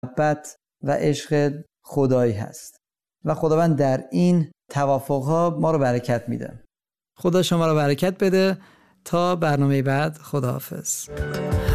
محبت و عشق خدایی هست و خداوند در این توافقها ما رو برکت میده. خدا شما رو برکت بده. تا برنامه بعد، خداحافظ.